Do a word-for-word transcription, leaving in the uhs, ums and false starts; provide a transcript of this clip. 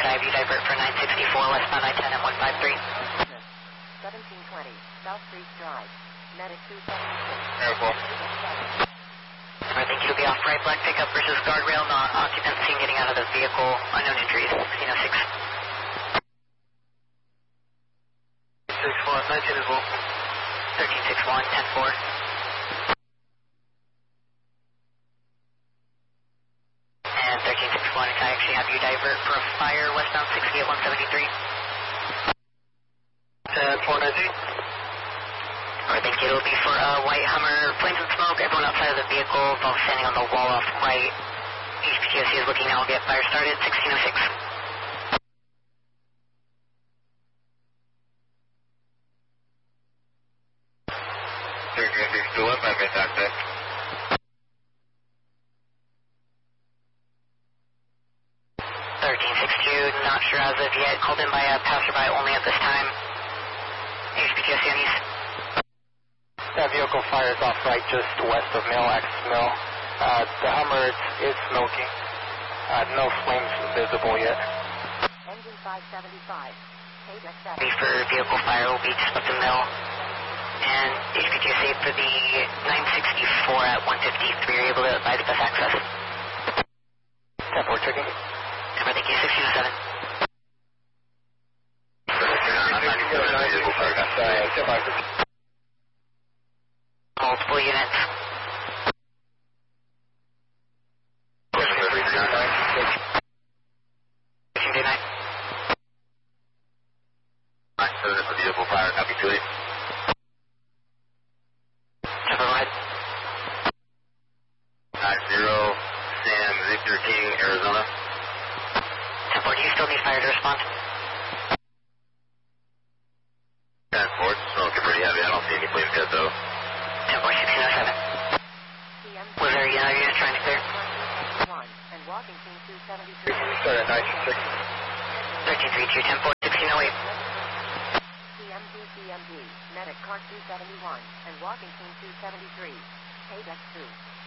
I have you divert for nine sixty-four westbound I ten at one five three. seventeen twenty, South Street Drive. Medic two seventy-six. Airport. Alright, thank you. You'll be off right, black pickup versus guardrail, non-occupancy and getting out of the vehicle, unknown injuries, sixteen oh six. six four, nineteen as well. thirteen six one, ten four. And thirteen six one, can I actually have you divert for a fire westbound sixty at one seventy-three? ten four nineteen. Alright, thank you. It'll be for a uh, white Hummer, flames and smoke, everyone outside of the vehicle, both standing on the wall off right. H P T O C is looking now, we'll get fire started, sixteen oh six. thirteen six two one, five minutes access. thirteen six two, not sure as of yet, called in by a passerby only at this time. H P T O C on east. That vehicle fires off right just west of Mill, X Mill. Uh, the Hummer is, is smoking. Uh, no flames visible yet. Engine five seventy-five. Be for vehicle fire will be just up the mill. And H P T O C for the nine sixty-four at one fifty-three, are you able to bypass access? ten four checking. Number, thank you, sixteen oh seven. Multiple units. Vehicle fire, copy two eight. Number one. nine zero, Sam Victor King, Arizona. ten four, do you still need fire to respond? ten four, smoking pretty heavy. I don't see any flames yet, though. ten four, sixteen oh seven. Was there another unit trying to clear? And walking team two seventy-three. Sorry, nineteen six. thirteen three two, ten four, sixteen oh eight. C M D, C M D, medic car two seventy-one, and walking team two seventy-three. Paydeck two.